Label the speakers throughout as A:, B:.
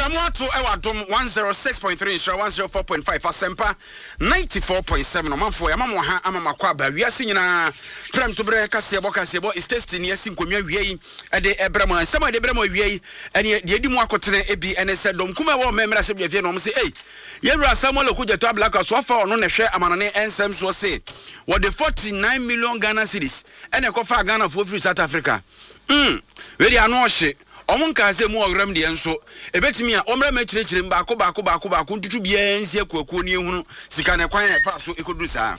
A: Yamoto Ewadom 106.3 Insha 104.5 Asempa 94.7 Omanfo Yamamo ha amamakwa ba wiase nyina prem to bre kasebo is testing yesi nkomia wiei ede ebramo ansama de bramo wiei ene de edi mu akotene ebi ene se dom kuma wo memra se biafie no mo se yewura Samuel Okujeto Ablaka so afa ono ne hwe amanane ensem so se wo de 49 million Ghana cedis ene kofa Ghana for free South Africa we dey anu ohye omunka se mu ogram de enso ebetimi a omra ma kirekire baako ntutu bia ensi akuakuo ne ehunu sika ne kwan efa so ekodu saa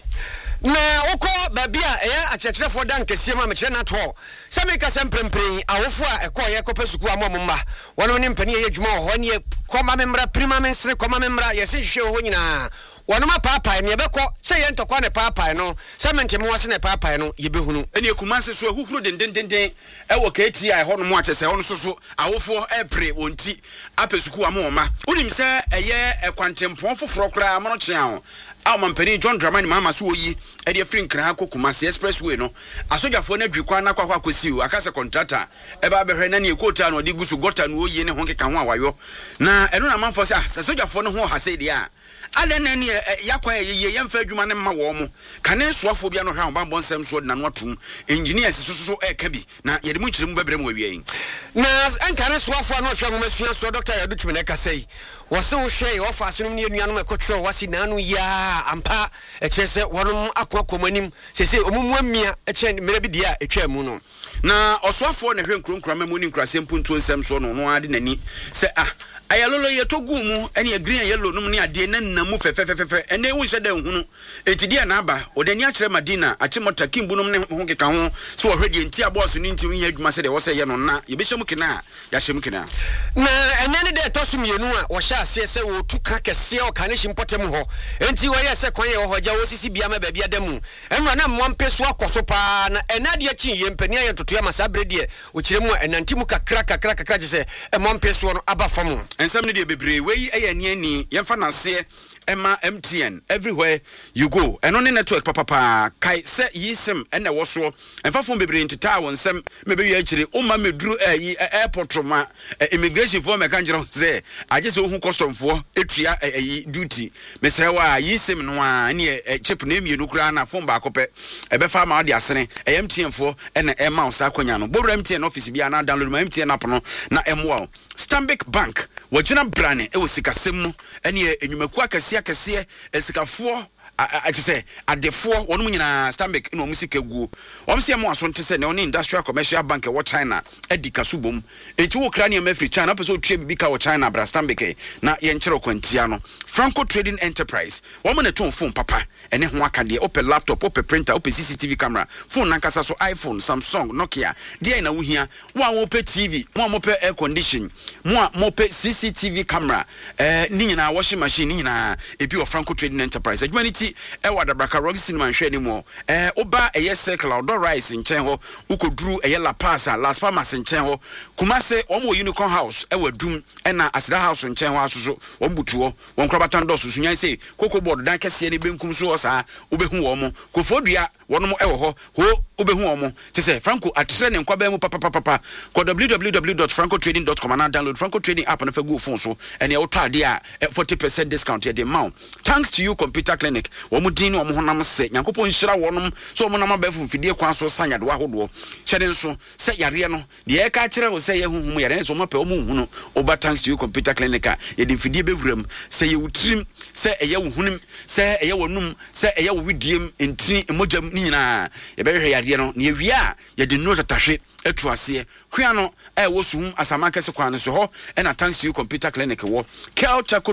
B: na woko babia eya akyekirefo dan kese ma mekire na to se me ka semprempren awofo a ekoye kopesuku amomma wono ne mpani ye dwuma ho ne koma memra prima mensre koma memra yese hwehwe ho nyina wonoma papa ne yebekọ se ye ntokwa ne papa no se menteme wose ne papa no yebehunu
A: ene ekumase so ahuhuru dendendenden ewo KTI ho no mo akyese ho no so awofo epre wonti apesuku amoma unim se eye ekwantempon foforo kra amono kyen ho Mampeni John Dramani Mama so yi e de free nkran Kumasi expressway no asojafo na dwikwa na kwakwa kosiu akase contractor e ba behwe na ne ekota no de gusu gota no oyi ne ho nkeka ho awayo na eno na manfo se asojafo no ho hase dia ale na ne yakwa ye yemfa adwuma ne ma wo mo kane soafo bia no hwa bambọ nsem so de na no atum engineers so eka bi na ye de mu nkire mu bebre mu awie
B: na ankane soafo no hwa mo masua so Dr. Yadutumi na kasei wose wo hwe wo fa asonom ne anuanom ekotro wasi nanu ya ampa ekese wonom akwakomanim sese omumu amia eche mere bi dia etwa mu no
A: na osoafo ne hwe nkronkron ma mu ni nkrasem puntu nsem so no ade nani se ayalolo ye togu mu ene green yellow num ne ade na namu fefefefe ene wu hye da hunu etidia na aba odani akere madina achimota kimbunum ne ho keka ho so wo hwede enti aboss ni nti wi adwuma se de wo se ye no na ye behyem kena ya hyem kena
B: na ene ne de tosumienu a wo hye ase se wo tuka kese o kane himpotem ho enti wo ye se kwan ye wo hoja wo sisi bia ma ba bia da mu enwa na mmompe so akoso pa na enade ya chi ye mpani ya totoya masabrede wo kire mu enantimu kakra je se mmompe so no aba fam
A: ensam ne de bebre wei eye ni yemfa nase Emma MTN everywhere you go eno ne network papa kai se yisem ene wo so emfa fon bebre ntita won sem mebewi akire umma medru airport ma immigration for me kan jiro se aje se ohun custom for etua duty mesewa yisem no a ne chip na emienu kura na fon ba kope ebefa ma ode asene MTN for ene mouse akonya no bobra MTN office bia na download ma MTN app no na emwa Stanbic Bank wajina brane ewo sikasem mu ene enyumaku akase esikafo akise adefo wonu nyina Stanbic no musika guo omse mo aso ntese ne oni industrial commercial bank wo China edika subom enti wo kra ne mafri China pese otwe bibika wo China bra Stanbic na ye nkyere kwantia no Franco Trading Enterprise wo mo ne ton phone papa ene ho akade ope laptop ope printer ope CCTV camera phone nankasa so iPhone Samsung Nokia dia na wo hia wo ope TV mo pe air condition mo pe CCTV camera ni nyina washing machine ni nyina ebi wo Franco Trading Enterprise adwumaniti ewa da braka rock cinema nhwe ni mo oba eye circle outdoor rice nchen ho ukoduru eye La Paz Las Palmas nchen ho Kumase omo Unicorn House ewa dum ena Asida House nchen ho asoso ombutuo won krabatan do susu nyan sei koko board dan kese ne benkum so osa obehu wo mo kofodua wonom ewo ho obehu wo mo te se Franco atrene nkwa mu papa ko www.francotrading.com na download Franco Trading app na fa go phone so ene wo tade a 40% discount ye de mount thanks to you computer clinic wo mu din no mo honam se nyankopon nhira wonom so mo nam abafu mfidie kwan so sanya de wahodo hyede nso se yare no de e ka kire wo se ye huhum yare nso mo pa mo hunu oba thanks to you computer clinic ye de mfidie bewuram se ye wutrim se eye wo hunim se eye wonum se eye wo widiem entini emojam ni nyina ye behwe yare no ne wia ye de no tatahwe etu ase hwia no wo sum asama kese kwan so ho na thanks to you computer clinic wo Kel Chaco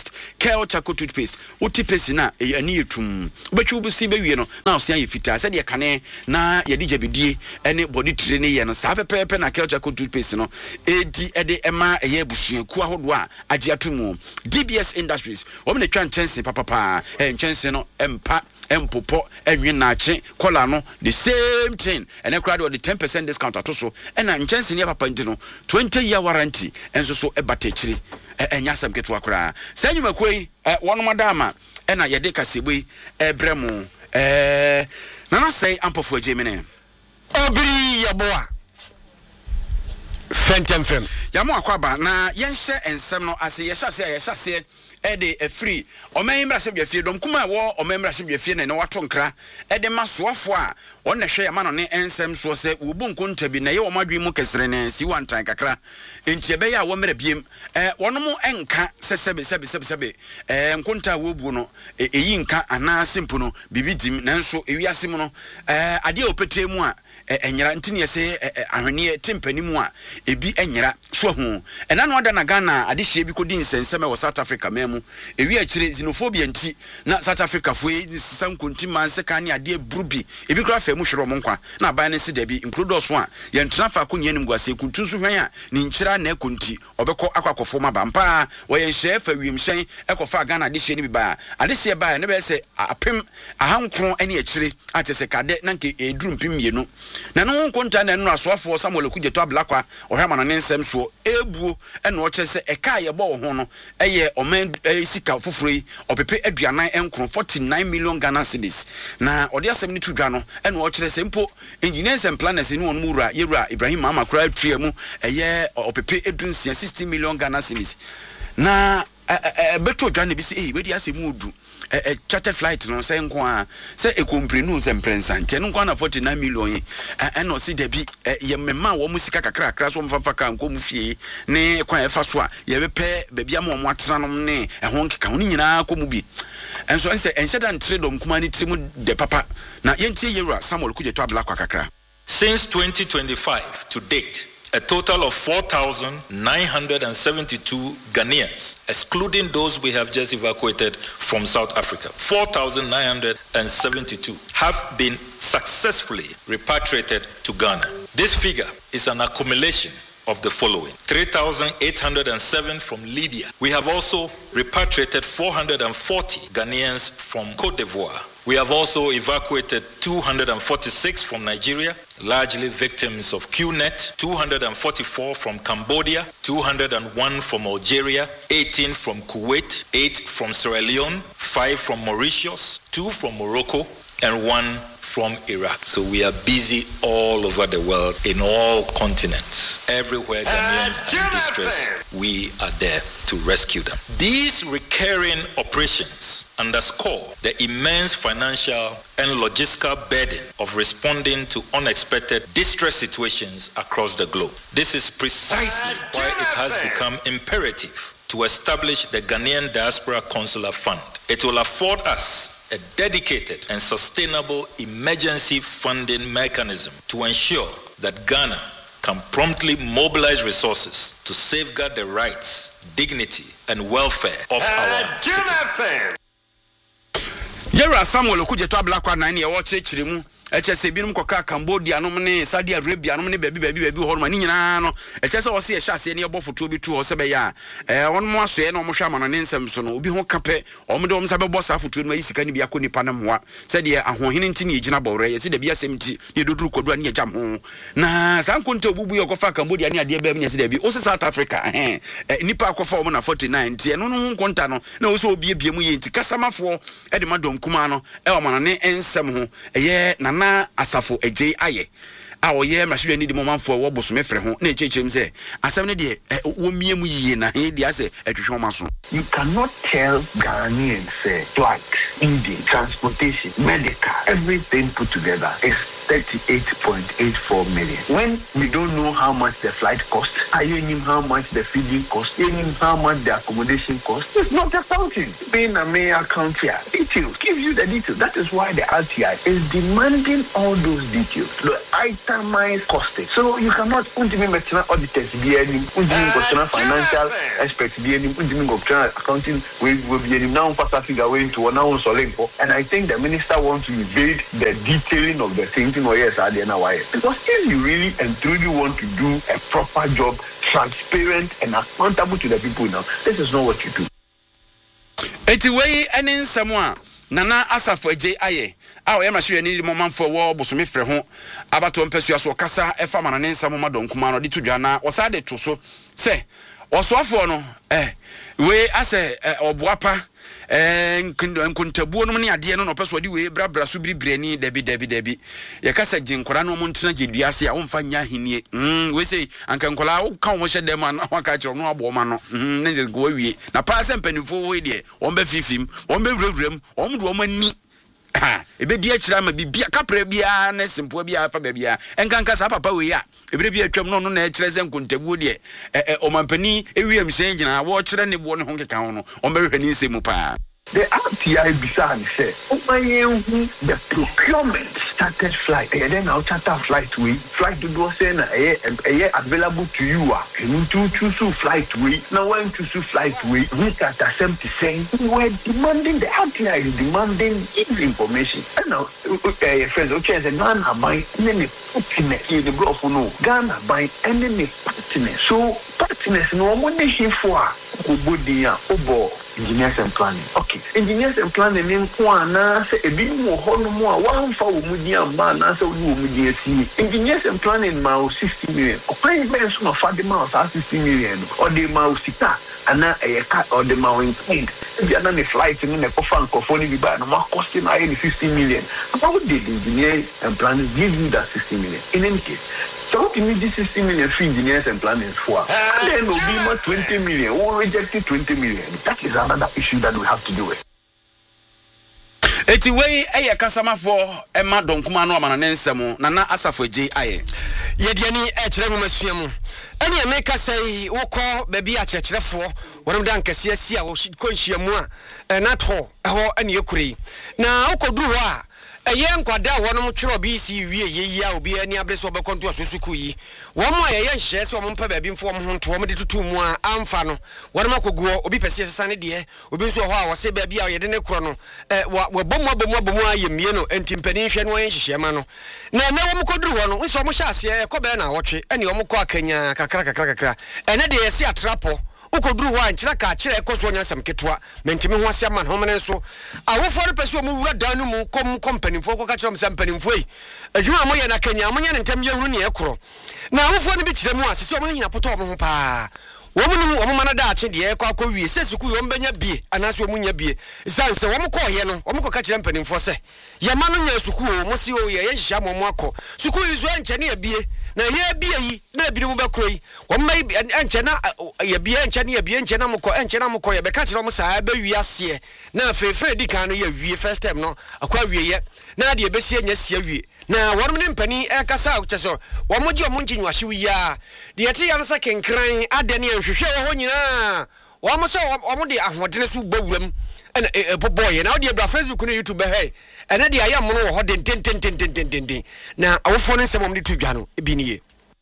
A: toothpaste uti pesi na ani etum ubetwu busi bewie no na osia ye fita se de kane na ye di jabidie ene body training ye no sa pepepe na Kel Chaco toothpaste no edi ede ema eye busuaku ahodo a age atumu DBS Industries wo me twa nchense papa nchense no empa empopo enwenache kola no the same thing ene crowd with the 10% discount atoso ena nchense ne papa ntino 20-year warranty enso so ebatechiri enyasam ketu akura sanyuma koi wono madama ena yede kasebui ebremu nana say ampofo ajemene
B: obiri yaboa Fentemfem.
A: Yamo akwaba na yenhye ensem no ase yɛhyase ede free omembra se biafie dom kuma wo omembra se biafie ne wato nkra ede masoafo a won na hwe yama no ne ensem so se wo bu nkonta bi na ye wo madwi mu kesere ne si wantan kakra enti ebe ya wo mra biem wono mu enka sebe nkonta wo bu no eyi nka ana simpu no bibi dim nanso ewiase mu no ade opete mu a enyira ntini yese ahwene tempanimu a ebi enyira so hu ena no ada na Ghana ade hye bi kodi nsensem e South Africa memu ewi akire xenophobia nti na South Africa fo sankunti manse kan ne ade brubi ebi kra fa mu hwero mo nkwa na aban ne se da bi include so a ye ntena fa ko nyanim guase kuntu so hwan a ne nkyira na ekonti obekọ akwakofo ma bampa wo ye hye fa wiem hyen ekofa Ghana ade hye ne bi ba ade hye ba ne be se apem ahankron ane akire atese kade na nke eduru mpim mienu na no nkonta na no asoafo Samuel Okudjeto Ablakwa ohema no nsem so ebuo ene o kyese eka ye bo ho no eye oman sika foforo yi opepe aduanan enkron 49 million Ghana cedis na ode asem ni tudwa no ene o kyerese mpo engineers and planners ni won mura yewura Ibrahim Amakura triamu eye opepe edun 60 million Ghana cedis na beto dwa ne bi se wedi asem udu charter flight no say nko a say ekomprenu se mprensa nche nko na 49 million eno si debi ye mema wo musika kakra so mfafa ka nko mu fie ne kwa efa so a ye bepe bebia mo mo atena no ne ho nkeka ho nyina ko mu bi enso ense enhyeda ntre dom kuma ni trimu de papa na yentie yewura Samuel Okudjeto Ablakwa kakra.
C: Since 2025 to date, a total of 4,972 Ghanaians, excluding those we have just evacuated from South Africa, 4,972 have been successfully repatriated to Ghana. This figure is an accumulation of the following: 3,807 from Libya. We have also repatriated 440 Ghanaians from Cote d'Ivoire. We have also evacuated 246 from Nigeria, largely victims of QNet, 244 from Cambodia, 201 from Algeria, 18 from Kuwait, 8 from Sierra Leone, 5 from Mauritius, 2 from Morocco, and 1 from Iraq. So we are busy all over the world, in all continents. Everywhere Ghanaians are in distress, we are there to rescue them. These recurring operations underscore the immense financial and logistical burden of responding to unexpected distress situations across the globe. This is precisely why it has become imperative to establish the Ghanaian Diaspora Consular Fund. It will afford us a dedicated and sustainable emergency funding mechanism to ensure that Ghana can promptly mobilize resources to safeguard the rights, dignity, and welfare of our citizens.
A: Yewura Samuel Okudjeto Ablakwa na ne ye wo kyeremu echese binum koka Cambodia no ne Saudi Arabia no ne baby ho no ni nyina no echese wo se ye hyase ne yebo foto bi tu ho se be ya won mo aso ye no mo hwa ma no ne nsem so no obi ho kape omde om sa be bo sa foto no yi sika ni bia ko nipa na moa se de ahohene nti ne yigina bawre ye se de bia sem ti ye doduru kodu ani jam ho na san konta obubu ye kofa Cambodia ne ade ba me se de bi o se South Africa nipa kofa om na 49 ti no no konta no na o se obi ebie mu ye nti kasamafo e de madom kuma no e o ma no ne ensem ho ye na asafo ejei aye a oye mashwe ni di momanfo wo bosome frɛ ho na echechem se asem ne de wo miemu yiye na he dia se atwehwe maso.
D: You cannot tell Ghanaians flights, Indian, transportation, medical, everything put together is 38.84 million. When we don't know how much the flight costs, I don't know how much the feeding costs, I don't know how much the accommodation costs. It's not accounting. Being a mayor account here, details, gives you the details. That is why the RTI is demanding all those details, the itemized costing. So you cannot mention auditors, financial experts, accounting, we will be now figure way into one own solempo. And I think the minister wants to evade the detailing of the things. Because if you really and truly want to do a proper job, transparent and accountable to the people now, this is not what you do.
A: Etiwei ene nsemo nana asafo ejei aye a oyema hwe ni momanfo wo bosome frɛ ho abato mpesua so kasa efa manane nsemo madonkuma no de tudwa na osade to so se osoafo no we ase oboapa nkontabuo no ne ade no no pɛ so de we brabra so biribrani dabi ye ka sa ginkora no mo ntena gedua ase a wo mfa nya henie we say anka nkola wo ka wo hye dem an wa ka kire no abo ma no ne je go wie na pa se mpanifo we de wo mba fifim wo mba wurawuram wo mdo wo mani ebe di akira ma bibia kapra bia na simpo bia fa bia enkanka sa papa we ya ebere bia atwam no na akira se nkontabuo de o mampani ewiem sen gina wo kire ne bo ne ho keka ho no o mehwe ni nsemu pa.
D: The RTI Bisan said, the procurement started flight. And then I'll charter flight way. Flight to do say available to you. You to choose flight way. Now when to choose flight way, we can attempt to say we're demanding the RTI is demanding information. And now friends, okay, the Ghana by any partners in the Gulf no Ghana by any partners. So partners no one here for Obodia Obo. Engineers and planning. Okay. Engineers and planning in Kwana say a bit more honor one for Mudia man answer Mudia see. Engineers and planning mouse 60 million. Or paying banks from 40 miles 60 million. Or the mouse sita and a cat or the mountain paint. If you are not a flight in a coffin phone be bad, no more costing 50 million. How did the engineers and planning give you that 60 million? In any case. So what you need this 60 million for engineers and planners for? And then will be more 20 million. Or rejected 20 million. That is another issue that we have to do with.
A: Eti wey kasama for Emma Donkuma no amananensemo na asafo je aye.
B: Yediani ekyere mu masuamu. Ene emeka sei wokọ baabi akyerefo wonom dan kase asi a wo konhyiamu a na to ho ene ekuri. Na wokoduru ho a eye nkwada wonom twero BC wie yeyi a obi ani abreso obekonto asusuku yi wo mo ye nhye se wo mpa baabi mfo wo ho to wo de tutu mu a amfa no wonom akoguo obi pese sesa ne de obi nso ho a wo se baabi a ye de ne kro no wo bomu ayemie no entimpani hwe no yen hye ma no na wo mkoduru ho no nso mo hye ase ekobe na wotwe ene wo mkọ akanya kakra ene de ye se atrapo ukoduru ho ankyira ka kyira ekoso nyansam ketwa mentimi ho ase man ho mene so awofo no pese omu wura dan no mu company fo ko ka kyira msam panimfo yi adwuma mo ye na kanya mo nya ne ntam ye hunu ne ekro na awofo no bi kyira mu asese omo hina poto omo ho pa omo mana da ache de ekọ akọwie sesuku yo mbenya bie anase omu nya bie zanse omo ko ye no omo ko ka kyira mpanimfo se ye ma no nya suku o mo se o ye hia mo akọ suku izu anche ne bie na ye bie yi na bi mu bekro yi wo mai enche na ye bie enche na ye bie enche na mko ye be ka kire mo saa ba wi ase na fefe di kan no ye wie first time no akwa wie ye na de be sie nya sie wie na wonom ne mpani ekasa ucheso wo mo ji o mo nkinwa hye wi ya de yete ya no sa kenkran ade ne nhwehwe ho nyina wo mo so wo mo de ahodene so bowuram ena boboye na de bra Facebook no YouTube hey ena de ayam no ho de ten na awofo no nsem om de tudwa no ebi niye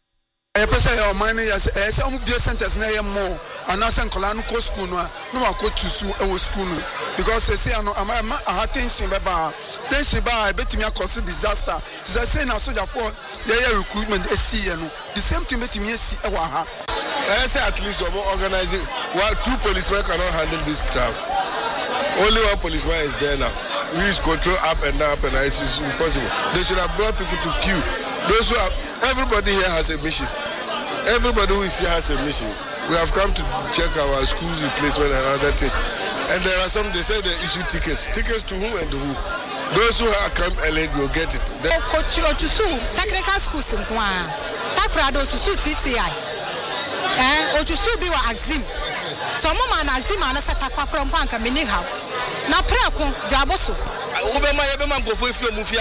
E: pese ya omane ya se omu bio centers na yemo anasa nkola no ko school no wa ko tusu e wo school no because say no ama attention beba tension ba betimi akose disaster say na soldier for the recruitment esi no the same thing betimi esi e wa ha say at least we organize while two policemen cannot handle this crowd. Only one policeman is there now. We use control up and down and it's impossible. They should have brought people to queue. Those who have, everybody here has a mission. Everybody who is here has a mission. We have come to check our schools replacement and other things. And there are some, they say they issue tickets. Tickets to whom and to who? Those who have come early will get it.
F: Coach Ochusu, technical schools in Kwan. Taprado Ochusu TTI. Ochusu bi wa Axim. So mama na Axim ana seta kwa prompanka mini ha. Na preko dwaboso.
E: Ubema go for if you move here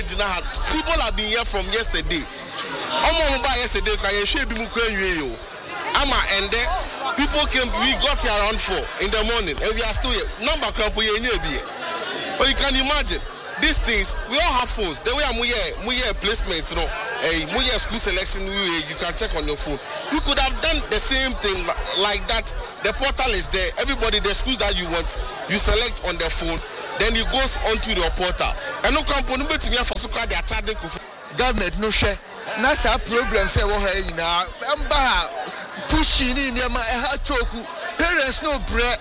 E: people have been here from yesterday. Omo ba yesterday ka ye hwe bi mu kra nwie yo. Ama and then people came, we got here around 4 in the morning and we are still here. Number crampo ye nye bi. But you can imagine these things, we all have phones. The way I'm here placements, you know, school selection, you can check on your phone. You could have done the same thing like that. The portal is there. Everybody, the schools that you want, you select on the phone. Then it goes onto your portal. And no company, but me for so they are charging
G: government no share. Nasa problem say what hey na amba pushing in your choku. Parents no bread.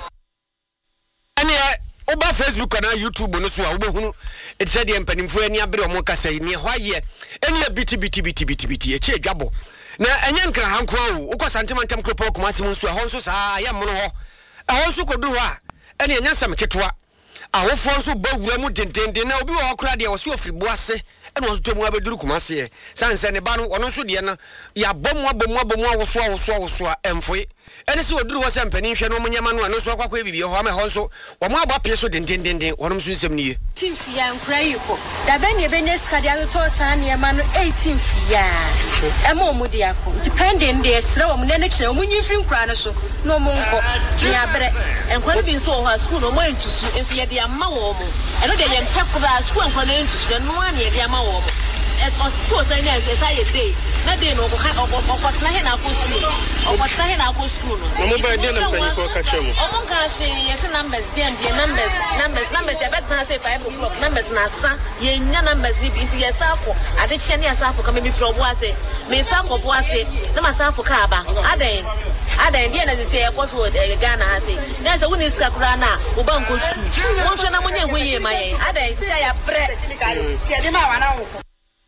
B: And oba Facebook na YouTube no so a obehunu it said the empanimfo ani abere omo kasa ni hwaye eni biti e che dwabo na enye nkra hanko awu ukọ santimantem kropo komasi mu so ho so saa ya mo no ho ho so kodu ho a ɛne ɛnya nsɛm ketewa awofoɔ nso ba wura mu dendenden na obi wɔ hɔ koraa deɛ wɔsi ofiri boase ɛna ɔtotɔ mu abɛduru kumaseɛ sanse ne ba no ɔno nso deɛ no yɛabɔ mu awosoa ɛmfoe ɛne sɛ wɔduru hɔ sɛ mpanin hwɛ no ɔmonyama no a no nso akɔkɔ bibie hɔ ama hɔ nso wɔn abɔ apene so dendenden wɔnom nso nsɛm nie
H: timfia nkura yi kɔ dabɛne ɛbɛnya sika de atotɔ saa nneɛma no 18 fia ɛma ɔmu de akɔ nti pending de ɛsrɛ wɔn ne kyerɛ ɔmu nyi mfiri nkura no so na ɔmu nkɔ ne abrɛ nkura no bi nso wɔ hɔ a school no ɔmu antusu nso yɛde ama wɔn mo ɛno deɛ yɛmpɛ koraa school nkura no antusu no noa ne yɛde ama wɔn mo school sɛ nyɛ nso ɛsa yɛ day na day no ɔkɔtena he na akɔ school no
I: mo ba de na mpanyifo ka kyerɛ mo
H: ɔmo ka hye yɛse numbers deɛ numbers yɛbɛtena sɛ 5 o'clock numbers na asa yɛnya numbers ne bi nti yɛsa akɔ adekyɛ ne yɛsa akɔ ka memi frɛ ɔbo ase mesa akɔ bo ase na masa akɔ ka aba adan deɛ na sɛ yɛkɔ so Ghana ha sɛ na sɛ wone sika koraa na woba nkɔ school wɔnhwɛ na monyɛ ho yie ma yɛn adan sɛ yɛbrɛ yɛde ma wana wo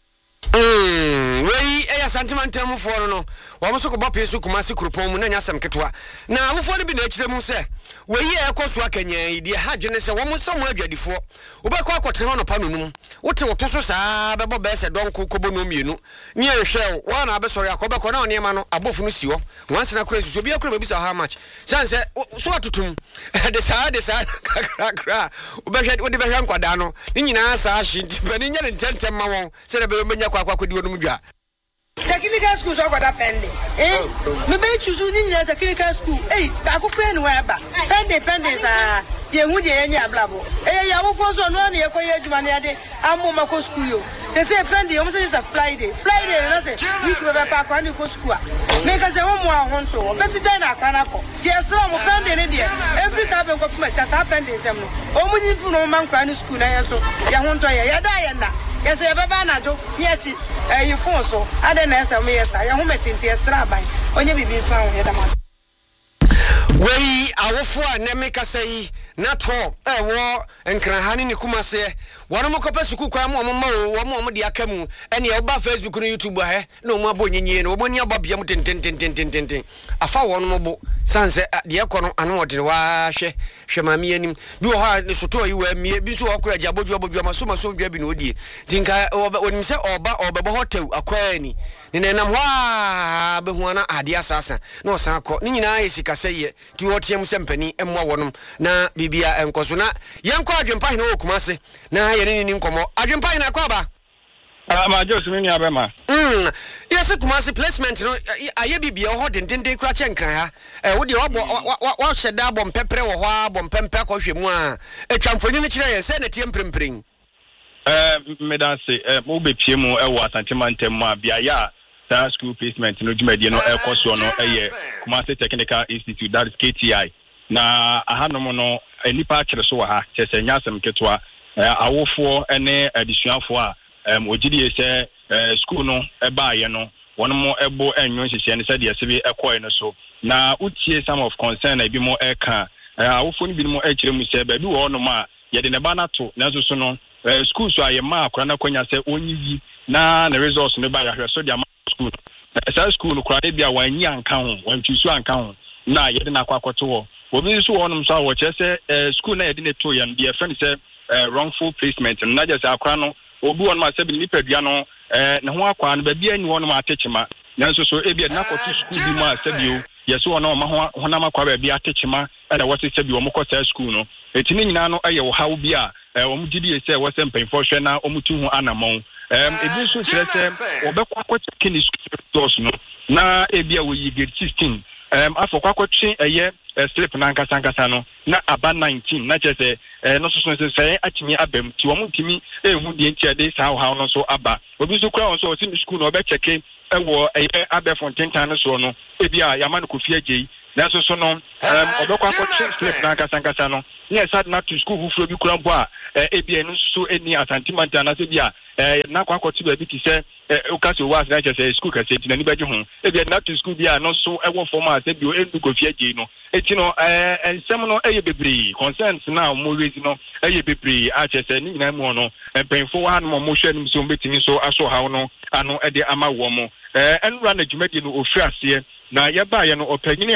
B: wei ɛyɛ santimantam foɔ no wɔn so kɔbɔ pee so kumase kuropɔn mu na nya asɛm ketewa na awofoɔ no bi na akyerɛ mu sɛ wei ɛkɔ so akanya yi deɛ ha dwene sɛ wɔn sɛ mo adwadifoɔ wobɛkɔ akɔtena hɔ no pa nonum wote woto so saa bɛbɔ bɛsɛ dɔnko kɔbɔ no mmienu ne ɛhwɛ wɔn na abɛsɔre akɔbɛkɔ na ɔnneɛma no abɔfo no si hɔ wansena kora susu obi akora babisa how much san sɛ so atotum de saa kakra wobɛhwɛ wode bɛhwɛ nkwadaa no ne nyinaa saa hye nti bɛne nyɛ ne ntɛntɛm ma wɔn sɛ bɛbɛnya akɔakɔdi wɔn mu dwa
J: technical school so kwada pending me be choose ni technical school 8 ba ko pray ni wa ba pending sa ye hu de enya ablabo ya wo fo so no na ye koye adwuma na de amoma ko school yo se pending o se is a friday na se week we ba pa ni ko school a me ka se wo mo ahon to be si dan na akana ko ti esra mo pending ni de every time ko puma cha sa pending sem no o mu nyi fu no man kwa ni school na ye so ye ho to ye da ye na yes e baba na jo yeti you phone so ade na esa me yesa ye ho metinte esra ban onye bibi fa ho ye da ma
B: wei awofo a ne me kasa yi na to wo nkranhane ne kumase wono mo kopa suku kwa mo mo de aka mu ene e ba Facebook no YouTube ha na mo abo nyinyi no mo ni ababia mu tenten afa wono mo bo sanse de ekọ no anu ode wa hwe mami anim bi wo ha ne soto yi wa mie bi so okura gya bodwa maso dwa bi no odie tinka onim se obebo hotel akwani ne nam wa behuana ade asasa na osan akọ ni nyina esika seye ti wotiam se mpani emwa wonom na bibia enkoso na yenko adwempa hene okumase na yene ni nkomo adwempa hene akwa
K: ma Joseph ni abema
B: yes kumase placement no aye bibia ho dendenden kura chenkran ha wo de wo hyeda bom pepre wo ho bom pempe akɔhwɛ mu a atwamfoni ni kyerɛ yɛ sɛ na tie mprempren
K: medanse mo bepie mu ɛwɔ asantemantam mu a bia ya sa school placement no dwumadie no ɛkɔso no ɛyɛ Kumase Technical Institute, that is KTI na ahanom no nipa kyerɛ so wɔ ha kyerɛ nya asɛm ketwa awofoɔ ɛne adisuafoɔ a ogidi sɛ school no ɛbaayɛ no wɔn mo ɛbo ɛnwo hyehyɛ ne sɛ deɛ sɛbi ɛkɔɛ no so na utie some of concern na bi mo ɛka awofoɔ no bi mo ɛkyerɛ mu sɛ baabi wɔ no ma yɛde ne ba na to nanso so no school so ayɛ ma akora na konya sɛ onyiyi na ne results no ba yɛhwɛ so deɛ ama school sa school no kora bia wanyi anka ho wantwisu anka ho na yɛde na akɔkɔto hɔ obi nso wɔ no so a wɔkyerɛ sɛ school na yɛde ne to yɛ no deɛ fɛn sɛ wrongful placement no na gye sɛ akora no obi wɔ no ma sɛ bi nipadua no ne ho akwa no baabi ani wɔ no ma atechema nanso so ebi na kɔto school bi mu a sɛ bio yɛso wɔ no ma honam akwa baabi atechema ɛna wɔse sɛ bi wɔn kɔ sa school no etini nyina no ɛyɛ wɔ haw bi a wɔn gidi sɛ wɔsɛ mpanyinfoɔ hwɛ na wɔn tu ho anamɔn ebi nso kyerɛ sɛ wɔbɛkɔ akɔkyɛ ne school doors no na ebi a wɔyi grade 16 afɔ kɔ akɔtwe ɛyɛ slip na nkasa no na aba 19 na kyerɛ sɛ no so sɛ atimi abam ti wɔn ntimi ehu die ntia de saa haw no so aba obi nso kura wɔn so ɔsi ne school no ɔbɛkyɛke ɛwɔ ɛyɛ abɛfo ntentan no so no ebi a yama no kofi agye nanso so no ɔbɛkɔ akɔtwe slip na nkasa no ne ɛsa na to school fufuro bi kura mpo a ebi ɛno so eni asantimanta na sɛ bi a na kɔ akɔte baabi ti sɛ ukasi was na kyerɛ sɛ school kase nti na ni bɛgye ho ebi na to school bi a no so ɛwɔ form a sɛ bi o enu kofi agye no eti no nsɛm no ɛyɛ bebree concerns na mo raise no ɛyɛ bebree a kyerɛ sɛ ni nyinaa mu no mpanyinfo wa no mo hwɛ no so betimi so aso haw no ano ɛde ama wɔ mo ɛnura na dwumadi no ofiri aseɛ na yɛba yɛ no ɔpanyini a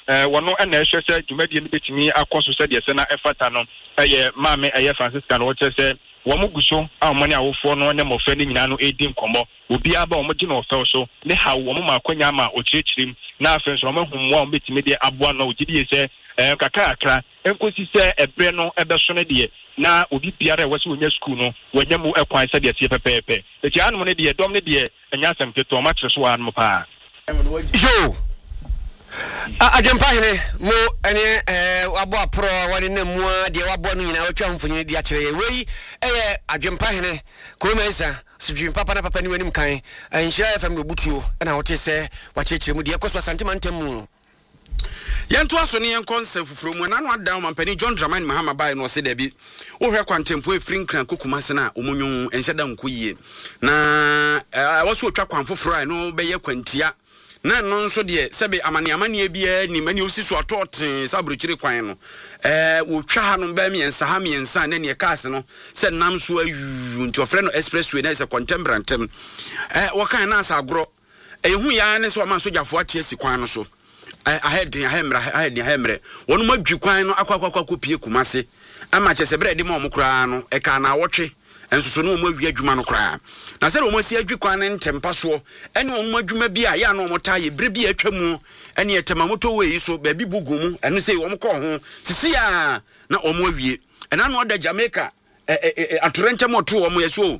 K: wɔno ɛna ɛhwɛ sɛ dwumadie no betumi akɔ so sɛ deɛ sɛ na ɛfata no ɛyɛ maame ɛyɛ Francisca no wɔkyerɛ sɛ wɔn gu so a wɔn ne awofoɔ no ne mmɔfra no nyinaa no edi nkɔmmɔ obiara ba wɔn gye no ɔfɛw so ne ha wɔn ma akɔnya ama ɔkyerɛkyerɛ mu na afei nso wɔn ahommoa wɔn betumi de aboa no ogye die sɛ kakrakra nkosi sɛ ɛbrɛ no ɛbɛso no deɛ na obi biara ɛwɔ sɛ wɔnya school no wɔnya mu ɛkwan sɛ deɛ teɛ pɛpɛɛpɛ eti anom ne deɛ dɔm ne deɛ ɛnya asɛm ketewa ɔma kyerɛ so wɔ anom paa
B: yo Adwempa hene mo ene abo apro wani na mu de wabo no nyina watwa mfonyi de akyere wei Adwempa hene komensa sudwin papa na papa ni wanim kan anhyira FM no butuo na wote se wakyekere mu de ekoso asantema ntamu
A: Yanto aso ne yenkonse fufuro mu na no ada o mampani John Dramani Mahama bai no se da bi wo hwe kwantempo efiri nkran kokuma se na omunyu enhyeda nkoyie na woso otwa kwan fufuro ai no beye kwantia na no nso de sebe amane bia ni mani osiso atoten sabrochire kwan no wo twa ha no ba miensa ha miensa na ne kaase no se nam so ayu nti ofre no expressway na se contemporantem wo kan na asa agro ehu ya ne so ma sojafo atie si kwan no so ahemre wonu madwi kwan no akwa pie kumase ama chese brede ma omukura no ka na wotwe ensoso no omawi adwuma no kra na se o masi adwi kwan ntempa so ene o madwuma bi a ya na o mota ye bre bi atwamu ene etema moto we so ba bi bugumu ene se o mkọ ho sisi a na o mawie ena no da Jamaica atorente moto o mo yeso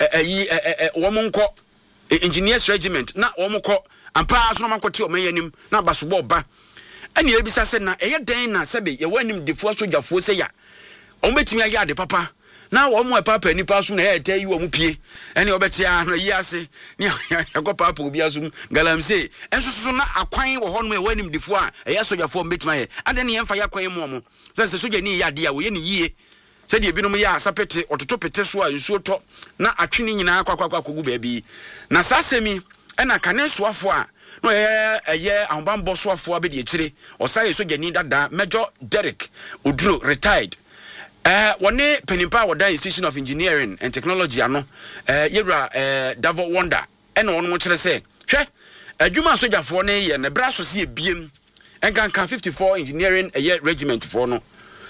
A: o mo nkọ engineers regiment na o mkọ ampa so no makote o mayanim na basobo ba ene ebisa se na eye den na sebe ye wanim defo sojafo se ya o metimi aya de papa na wo mo papa ni pa so na e tay wo mu pie ene obetia no yi ase ni yakọ papa obi asum galamse enso na akwan wo ho no e wanim defo a e sojafo metima ye ade ne yemfa yakwan mu mo se soja ni ya de a wo ye ni yie se de ebinom ya asapete ototo pete so a nsuo to na atwene nyina akwa kogu baabi na sasemi ena kanesoafo a no eye ahobambo soafo abedi ekire osaye soja ni dada Major Derek Oduro retired wone penimpa wada Institution of Engineering and Technology ano yewra Davo Wonder ena wono mo kire se hwe adwuma sojafo ne ye ne bra so se ebiem enkanka 54 engineering regiment for no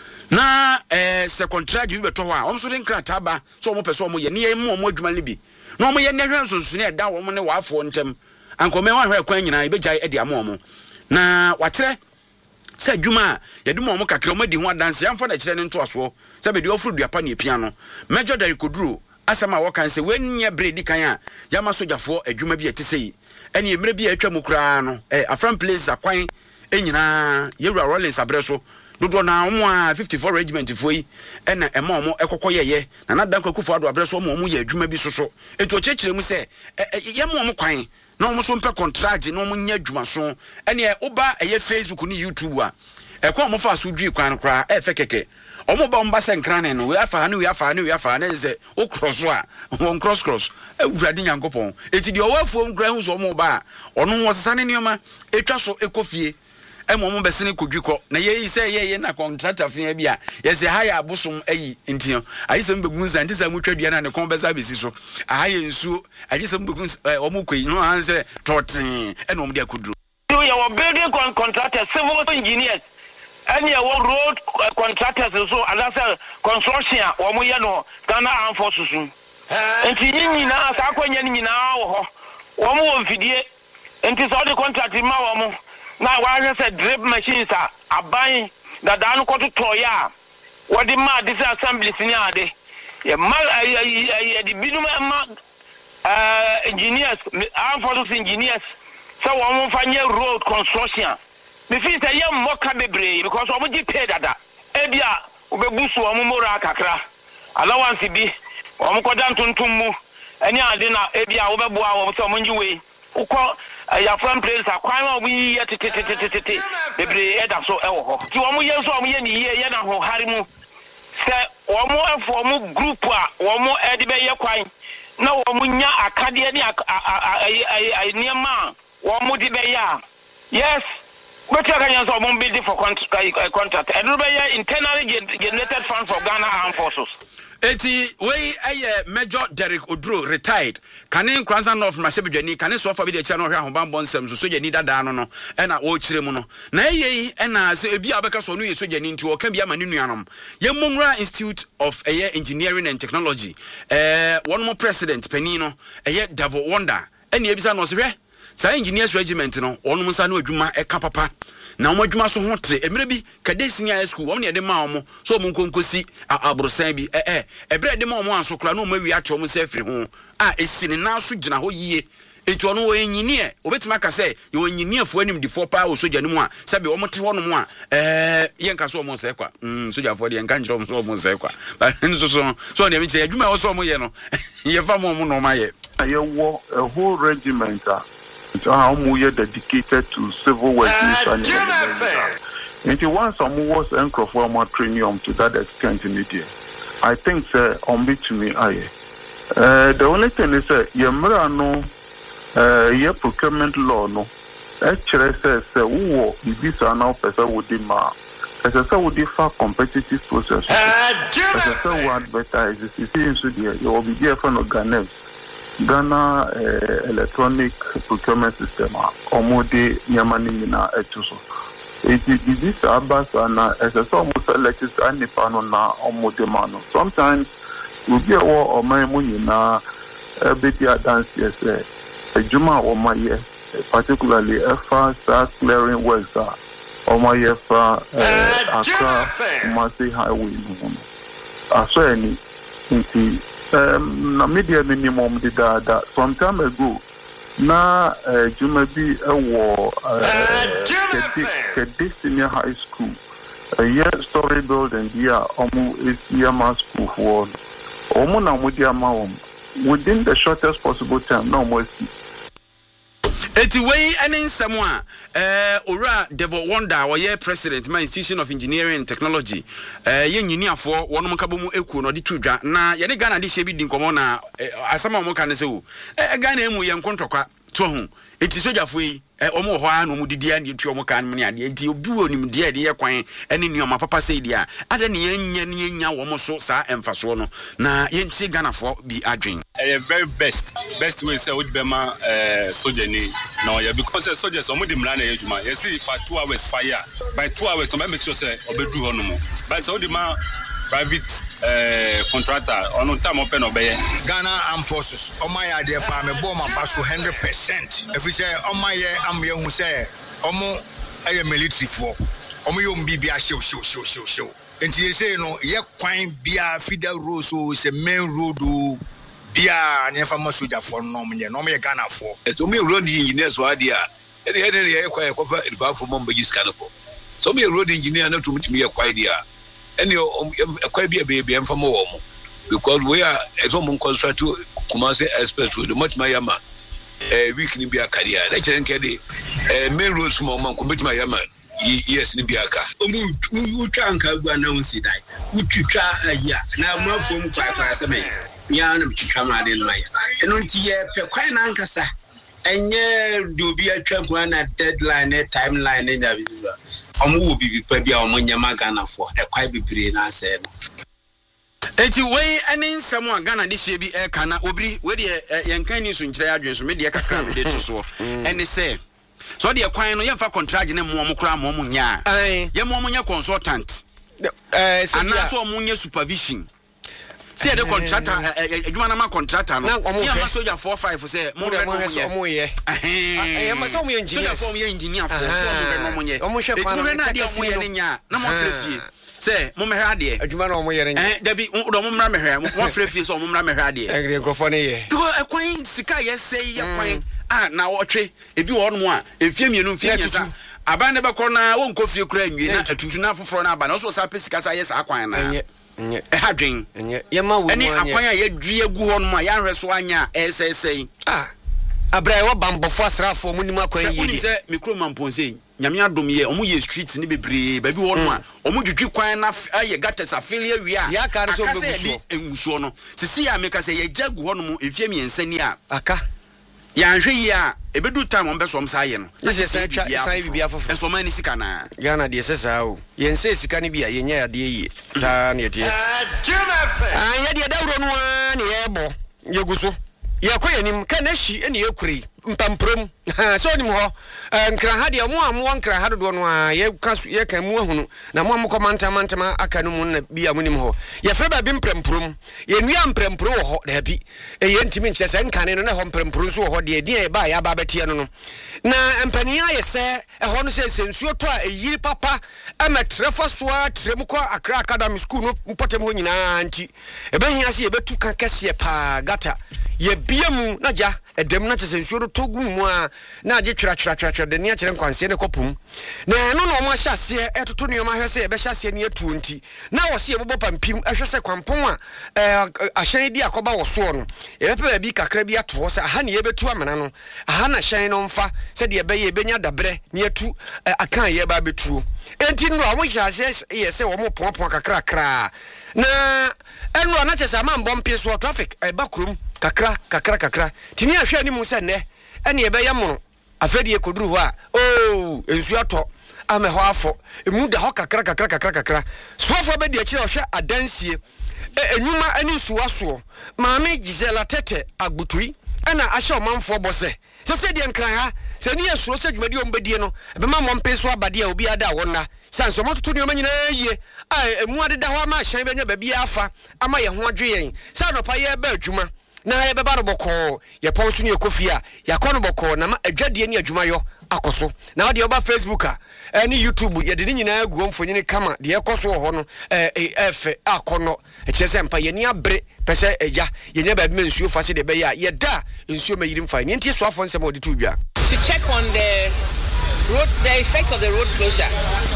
A: na se contract bi beto ho a omso de nkrata ba so mo pese mo ye ne ye mo adwuma ne bi na mo ye ne hwe nsonso ne da wo mo ne wafo ntem ankome wa hwe kwan nyina ibegya edi amomo na wakire se adwuma ye de mo kakra mo di ho adanse amfa na kire ne nto aso se be de ofuru duapa ne pia no Major Derek Oduro asama wo kan se wenye bredi kan a ya masojafo adwuma bi etesei ene emre bi atwa mu kra no afran place akwan enyina yewura Rollins abreso dodo na omo a 54 regiment foi ena ema omo ekokoyeye na nadan kwakufo ado abreso omo ye adwuma bi soso eto chechire mu se ye mo omo kwan na omo so mpe contract na omo nya adwuma so ene oba eye Facebook ni YouTube a ekwa omo fa so dwi kwan kra efe keke omo ba omba se nkran no we afa na ze o cross a won cross ewurade nyankopon eti de owafuo nkran hu so omo ba ono wo sesane nioma etwa so ekofie mo besene kodwiko na ye say ye na contractor fia bia ye say haya abosom ayi ntio ayisem begunza ntisa mutwadua na ne kon besa besi so haya nsuo ayisem begunza omo kwei no anse totin ene omo dia koduro
L: you are building contractors civil engineers and you are road contractors so as construction omo ye no Ghana Armed Forces enti nyina sa akwanya nyina wo ho omo mfidie enti so the contract ma wo na why say drip machines are aban that dan ko to toya what the mad this assembly senior ade ye mal the binum engineers Armed Forces engineers so one fanye road construction me feel say ye mo ka bebre because omo gi pay dada ebia obebusu omo mora kakra allowance bi omo ko dan tuntum mu eni ade na ebia obeboa omo so omo nji we uko ya from place akwan we ye tete bebre eda so ewo ho ti wo mo ye so mo ye ni ye na ho hari mu se wo mo efo mo group a wo mo edi be ye kwan na wo mo nya akade ni ai niema wo mo di be ya yes but you can so mo build for contract and be ye internally generated fund for Ghana Armed Forces
A: Eti we Major Derek Odro retired. Kane Kranza North Masebedwani kane so fa bi de kira no hwe ahobambo nsem so sojani dada no no e na wo kire mu no. Na eyei e na se ebi abeka so no ye sojani nti wo kan bi ama ne nuanom. Ye Mongra Institute of Engineering and Technology. One more president pani no Davo Wonder. Eni ebisa no se hwe. Sa engineers regiment no onum sa na adwuma eka papa. Na omo adwuma so ho tre emre bi kade senior school wo ne de ma omo so omo nkonkosi abrosan bi ebre de ma omo anso kra na omo wi acho omo se afiri ho esini na so gina ho yie enti ono wo engineer obetima ka se yo engineer fo anim di fo pa o soja nimu a se be omo te ho no mu a yenka so omo se kwa soja fo de yenka njiro omo se kwa ba so ne mi che adwuma wo so omo ye no ye fa mo no ma ye
M: ayewo a whole regiment how we are dedicated to civil work and once some was and training to that extent in India. I think on me to me the only thing is yamra no your procurement law no actually says who this are now person would demand as I said would differ competitive process as I said what better is the you will be there for no Ghana electronic procurement system omode nyamani na etuso this abas and as a almost elected and na omode mano sometimes we be o my money na betia dance yes ejuma o my particularly FA clearing works o my Accra Kumasi highway aso any nti na media minimum did that some time ago na juma bi wo Senior High School a story building here is Yama School for omo na mo dia ma within the shortest possible time no more.
A: Eti wey ene nsemo a ora Devil Wonder oye president my Institution of Engineering and Technology ye nyiniafo wonom kabomu ekuo no de tudwa na ye ne Ghana de hye bi di nkomo na asama mo kan se wo Ghana emu ye nkontokwa to ho eti sojafo yi omo ho a no mu didi ande tu omo kan me ade enti obi onim de ade ye kwan ene nioma papa sei dia ade ne yenya wo mo so sa emfaso no na ye nti Ghana fo bi adwen
N: very best way say would be ma sojani no yeah because soldiers omo di mra na ejuma you see for 2 hours fire by 2 hours to make sure say obedu ho no mo but so di ma private contractor on time open obey
O: Ghana Armed Forces on my idea pa me bomb pass 100% if we say on my am ye hu say omo aye military for omo yo mbibia show enti ye say no ye kwan bia federal road so say main road bia ne fa masoja for no me ye Ghana for
P: so me road engineers wa dia e ye kwa kofa ilba for mom bagi scan for so me road engineer na to mutimi ye kwa dia any quite be a baby and from home because we are at home construct to Kumasi express with much my yama week in Biakaria. Let's main roads from Mom commit my yama. Yes, in Biaka. Who can't announce it? Would you try a year? Now, more from Quack Yan to come out in my and on Tia Pequan Ancasa and yeah, do be a trunk one at deadline, a timeline in the omo bi bi omo nyama Ghana for e kwai bibire na ase no
A: eti wey ene nsem a Ghana de hye bi e kana obiri we de yenkan ni so nkyere adwen so me de kakra me de to so ene se so de kwan no yemfa contract ne mo kra mo nya ye mo nya consultant ana so mo nya supervision see the contractor adwuma na ma contractor no ye ma soja 45 say mo re no ye ye ma so mo engineer so mo engineer for so mo re no mo ye etu re na de mo ye ne nya na mo frefie say mo me hra de adwuma na mo ye ne dabi do mo mra me hra mo frefie so mo mra me hra de egre grofo ne ye because ekwan sika ye say ye kwan na wotwe ebi wo no a efie mienu mfie nyesa aba ne be kɔ na wo nkofie kura anwie na atutu na foforo na aba na so sa pesika sa ye sa kwan na hadwen
B: yema wo
A: ani akwan a yedue gu ho no ma ya hweso anya esesei
B: abrai wo bambofo asrafo munim akwan yedi
A: uni se mikro mamponse nyame adom ye omo ye street ni bebre ba bi wo no a omo dwedwi kwan na aye gates afilia wi a
B: ya kare so beguso
A: enguso no sisi ya meka se ye jagu ho no mu efie miensa ni a
B: aka
A: yɛanhwɛ yi a ebedu time on beso omsa ye no
B: yesi say bibia fofo
A: enso man ni sika na
B: Ghana de sesa o yense sika ni bia yenya ade yi saa na yete ye de dawro no a ne yebo yeguso yekoyenim ka na hyi ene yekuri mpampram so onim ho nkra ha de mo amwo nkra ha do no a ye kan mu ahunu na mo amko mantama aka no mu na bia munim ho ye fre ba bi mpramprum ye nua mprampro wo ho da bi ye ntimi nche se nkane no na ho mprampro so wo ho de e ba ya ba betie no na empania ye se ho no se sensuo to a eyi papa ametrefa so a trem ko Accra Academy School no mpotem ho nyina nti ebe hia se ye betu kan kase pa gata ye biamu na ja edem na chese nsuo togu mu a na age twira de ne akere nkwanse ne kopum na eno no mo ahyase etoto ne ma hwese ye be hyase ne atu nti na wo se ye bobo pampim ahwese kwampon a ahyan di akoba wo so no ye be bi kakra bi ato se aha ne ye betu amena no aha na hyan no mfa se de be ye benya dabre ne atu akan ye ba betuo enti no mo hyase ye se wo mo pon kakra kra na eno na chese amambom peso traffic e bakrum kakra tini ahwe ani mu se ne ene ye be yamono afedi e koduru ho a ensu ato ame ho afo emu da ho kakra soafo be de akire ohwe adansie enwuma ani nsuwaso maame Gisela Tete agbutui ena ahye omanfo bose se de nkran ha se ni esuro se dwumadi ombedie no be ma mompeso abade a obi ada wonna sanso mototo ne omanyina yie emu adeda ho ama ahyan benya ba bia afa ama ye ho adwe yen sa no pa ye ba adwuma na ye beba no boko ye ponso ne ekofia ya kono boko na ma adwadie ne adwuma yo akoso na de oba Facebook ni YouTube ye de nyina agu mfonyine kama de ekoso ho no efe akono ekese mpa ye ni abre pese eja ye nya ba bi mensuo fa se de be ya ye da nsuo ma yirim fa ni ntie so afon se ma odi tu bia
Q: to check on the effect of the road closure.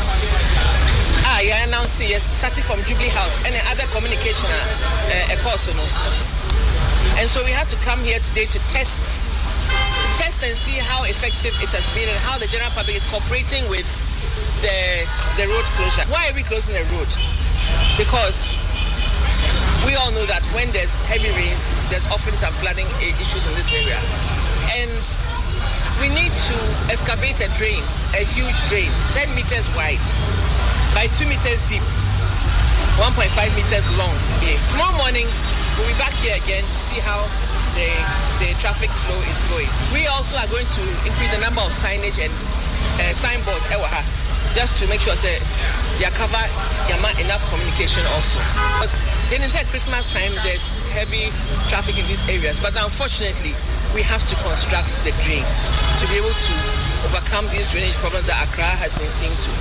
Q: Yeah, now see, starting from Jubilee House and other communication course, and so we had to come here today to test and see how effective it has been and how the general public is cooperating with the road closure. Why are we closing the road? Because we all know that when there's heavy rains, there's often some flooding issues in this area, and we need to excavate a drain, a huge drain, 10 meters wide by 2 meters deep, 1.5 meters long. Tomorrow morning, we'll be back here again to see how the traffic flow is going. We also are going to increase the number of signage and signboards, just to make sure that you cover enough communication also. Because then at Christmas time, there's heavy traffic in these areas, but unfortunately, we have to construct the drain to be able to overcome these drainage problems that Accra has been seeing too.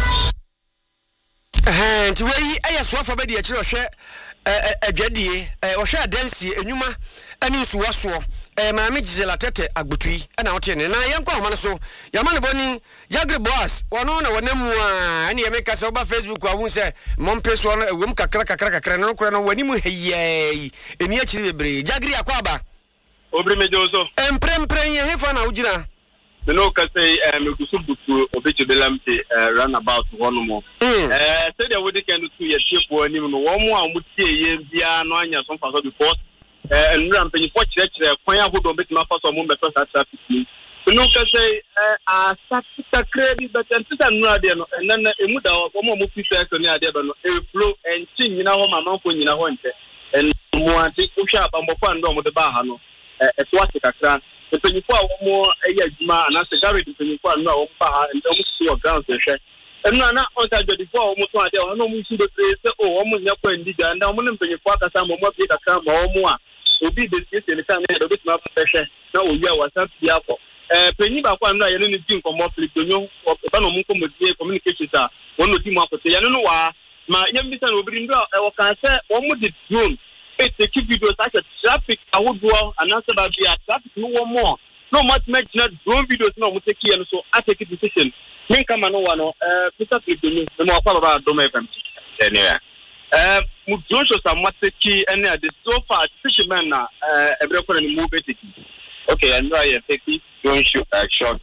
B: Nti wey ayesofo be de akire ohwe adwadie ohwe adansi enwuma ani nsuwaso maame Gisela Tete agbutui na wote ne na yenko amane so yamane boni Jagre Boss wono na wonamu a ene yemeka se oba Facebook ahun se mompeso no ewem kakra no kura no wani mu heyei eni akire bebre Jagre akwaba
K: obri mejoso
B: emprempren ye hefa na ujira
K: no ka say megusu butu obeje belamte runabout one more say the we can do ye shepo anim no wo mo a mo tie ye bia no anya so fa so because nra mpanyi fo kire kwan ahodo betima fa so mo beto sa traffic no ka say a credit but ntisa nra de no na emu da wo mo fi so ne ade be no e flow en chin nyina ho mama fo nyina ho nte en mo ante ko hwa abambofo ando mo de ba ha no so ate kakra the pennyfo a wo adwuma ana se garage pennyfo anu a wo pa ha and wo so ground hwe enu ana on ta jodifo wo to ade wo no mu su betre se wo mo nya kwa ndiga and wo no pennyfo akasa mo bi kakra ma wo a obi de sie ne kan na do betima hwe na wo ya WhatsApp bi akọ penny ba kwa anu a ye no ni din komo flikonyo ba no mu komodie communication sa wo no di mu akote ya no wa ma yem bi sa no obiri ndo wo kan se wo mo di drone take videos such as traffic ahodo anasa ba bia traffic no more no much make na drone videos no mo take here so I take it decision men kama no wa no Mr. President no mo kwa ba do me fam anyway mu drone show some take any the so far fishermen na every corner ni move take okay and now you take drone show shot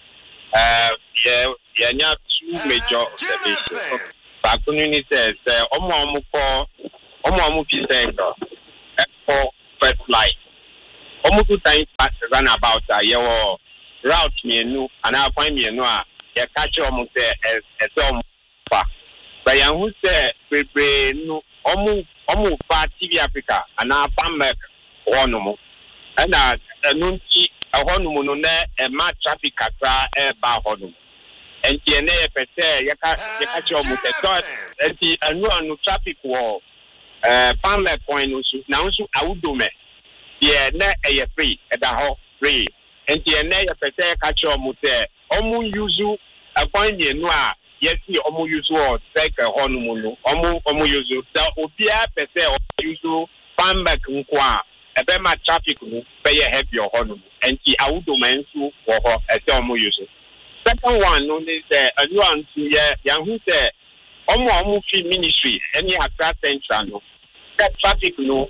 K: yeah nya two major observations Bakuni says omo fi center for first light
R: almost 2 times run about your route menu and I find me no ya catch almost a some but who say no almost TV Africa and I found back one more and no a honeymoon on there a mad traffic car bar honeymoon and TNA per se you catch almost a thought and the no traffic wall palm point now so I would do me. Yeah, na free at the whole free. And the na pete catch almost use a point no yes see omu use or take a honeymoon omu use that obia pete use fan back nkwa a be ma traffic no pay help your honeymoon and the awudo man so for a omu use. Second one no is a new one to young who say omu free ministry any Accra Central no that traffic no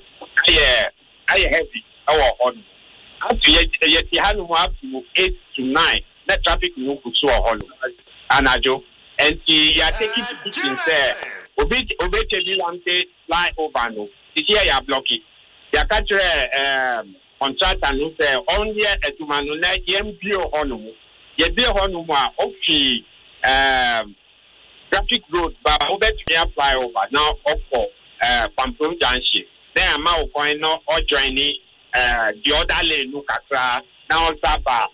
R: I heavy our on. Up to yet up to 8 to 9. That traffic no could so on. Anajo and the taking to kitchen there. Obey one day fly over no. This year you are blocking. You catch contract and no say only at Manuna MPO on. Yet be on okay traffic road but over to fly over now up for Pampung Junction. Then I'm out going no or joining the other lane look at now Saba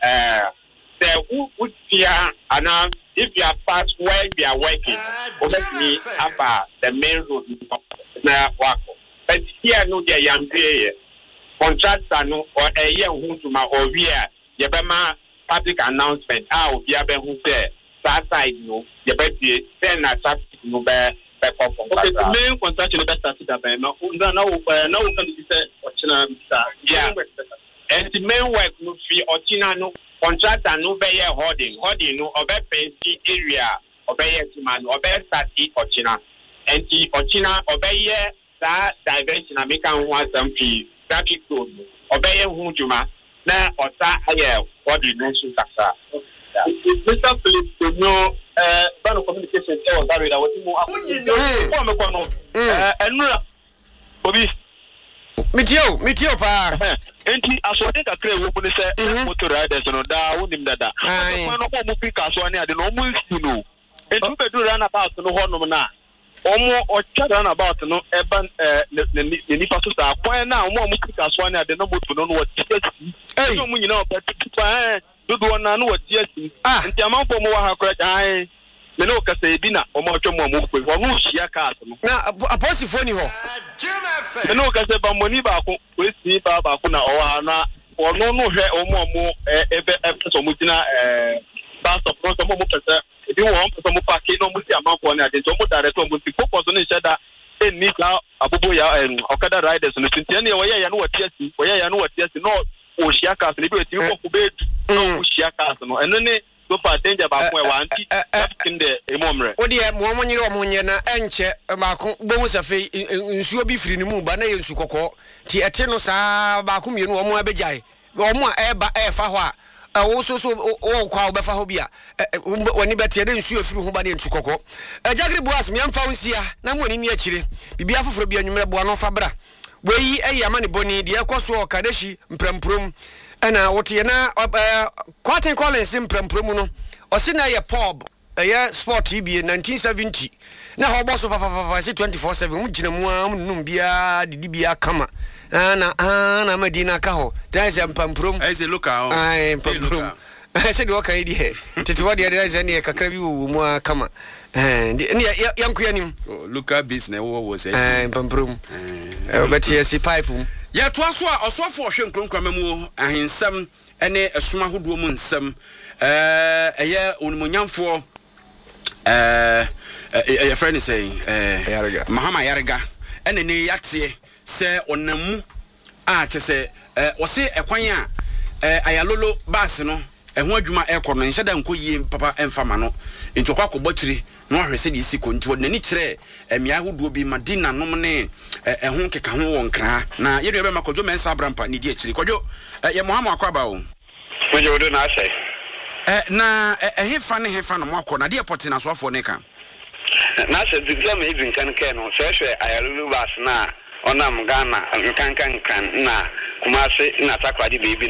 R: the who would fear and now if you are past where we are working over me about the main road now walk. But here no the young player contractor no or a year who to my or we are Yabama public announcement how we are who say that side no the better then I start no bear. Okay, the main contract is started up now we can say yeah and the main work no free Ochina no contractor no be holding no obe fancy area obe man obe start Ochina and the Ochina obe that diversion American want some fee traffic road obe hu juma na osa aye body no so kasa Mr. Philip no ban communication e was that what you and Obi Mitio pa enti asode kakra wo bu ne se motor riders no da wonim dada no mo pick aso ani ade no mo no enti be do run about no honom na omo ocha run about no eban ne nipa so sa kwan na omo pick aso ani ade no motor no wo tiasi no mo nyina o pa tipa do na no wo tiasi enti amanfo mo wa ha kra ai me no ka se bi na omo atwa mo ko wo no hia cars no na aposifo ni ho me no ka se ba moni ba ko we si ba ko na o ha na ono no hwe omo ebe so mo tina ba so pro so mo pese ebi wo so mo park no mo si amanfo na de so mo direct mo si focus no sheda eni ka abobo ya okada riders no tintia ne wo ya no watiasi wo ya no watiasi no o hia cars ne bi we ti ko be no o hia cars no eno ne so far danger ba ko e wa anti in the emomre o de mo nyire o mo nye na enche ba ko bo mu safe nsuo bi firi ni mu ba na ye nsu kokko ti ete no saa ba ko mienu o mo abegyae o mo a eba e fa ho a wo so o kwa o be fa ho bia woni bete de nsuo firi ho ba de nsu kokko Jagri Boas me amfa wonsia na mo ni akire bibia foforo bia nwumre bo no fa bra weyi eyi amane boni de ekoso o kadeshi mpramprom ana wote na Quatin Collins mpramprom no osina ye pub ye sport tv 1970 na ho boso papa se 24/7 mu gina mu num bia didi bia kama na medina ka ho taise mpamprom ai se local ai mpamprom se de waka idi he tete wadi ya ze ne kakra bi wo mu kama ni yanku yanim local business wo se mpamprom obeti ya si pipe ya to aso a osofo hwe nkronkran mu ahensam ene esoma hodo mu nsam eye onumunyamfo your friend is saying Mahama Yarega ene ne yate se onamu a chese wose ekwan a ayalolo bas no eho adwuma ekono nhyeda nkoyie papa emfama no nti okwa kobotire no ahwese de isi konti wodani kire emia hodo bi madina nom ne eho keka ho wonkra na yedu be makojo mensa abrampa ni di akiri kojo ye Mohama akwaba o kojo do na asai na hefa no mwako na de poti na so afo ne kan na se diploma even kan no se hwe ayalulu bas na onam Ghana kan na
S: Kumasi na Sakwadi baby